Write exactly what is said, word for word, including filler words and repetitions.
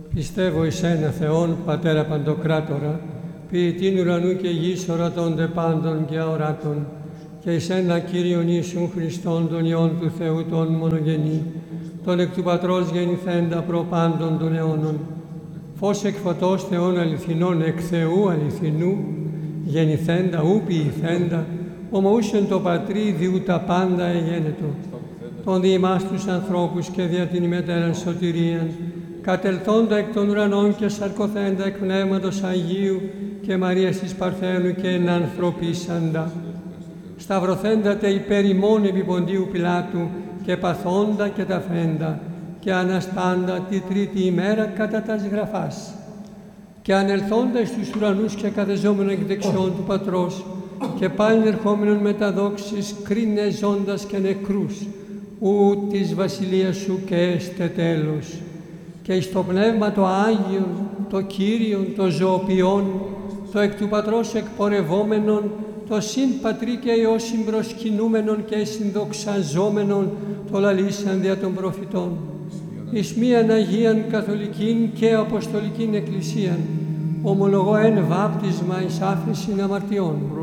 Πιστεύω εις ένα Θεόν, Πατέρα Παντοκράτορα, ποιητήν ουρανού και γης ορατώνται πάντων και αοράτων, και εις ένα Κύριον Ιησούν Χριστόν, τον Υιόν του Θεού, τον μονογενή, τον εκ του Πατρός γεννηθέντα προ πάντων των αιώνων, φως εκ φωτός Θεών αληθινών, εκ Θεού αληθινού, γεννηθέντα, ου ποιηθέντα, ομοούσεν το Πατρί, διού τα πάντα εγένετο, τον δι' ημάς τους ανθρώπους και δια την ημετέραν σωτηρίαν, κατελθόντα εκ των ουρανών και σαρκωθέντα εκ Πνεύματος Αγίου και Μαρίας της Παρθένου και ενανθρωπίσαντα, σταυρωθέντα τε υπέρ ημών επί Ποντίου Πιλάτου και παθόντα και ταφέντα και αναστάντα τη τρίτη ημέρα κατά τας γραφάς, και ανελθόντα εις τους ουρανούς και κατεζόμενον εκ δεξιών του Πατρός και πάλιν ερχόμενον με τα δόξης κρίνε ζώντας και νεκρούς, ου της βασιλείας σου και έστε τέλος. Και εις το Πνεύμα το Άγιον, το Κύριον, το ζωοποιόν, το εκ του Πατρός εκπορευόμενον, το συν Πατρί και Υιό συμπροσκυνούμενον και συνδοξαζόμενον, το λαλήσαν δια των προφητών, εις μίαν Αγίαν Καθολικήν και Αποστολικήν Εκκλησίαν, ομολογώ εν βάπτισμα εις άφεσιν αμαρτιών.